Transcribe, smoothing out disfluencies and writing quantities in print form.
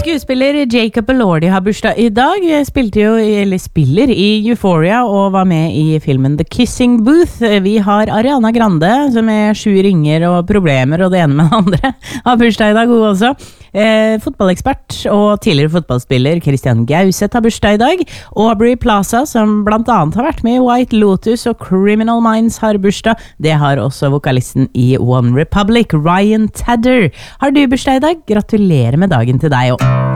Skuespiller Jacob Elordi har bursdag I dag. Spiller I Euphoria og var med I filmen The Kissing Booth. Vi har Ariana Grande, som 7 ringer og problemer og det ene med det andre. Har bursdag I dag, hun også. Fotballekspert og tidligere fotballspiller Christian Gauseth har bursdag I dag. Aubrey Plaza, som blant annet har vært med I White Lotus og Criminal Minds, har bursdag. Det har også vokalisten I One Republic, Ryan Tedder. Har du bursdag I dag? Gratulerer med dagen til deg også.